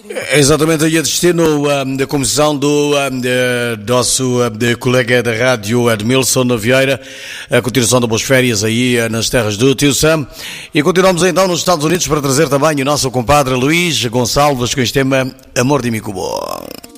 Exatamente, aí a destino da comissão do nosso colega da rádio Edmilson Vieira, a continuação de boas férias aí nas terras do Tio Sam. E continuamos então nos Estados Unidos para trazer também o nosso compadre Luís Gonçalves com este tema Amor de Micubo.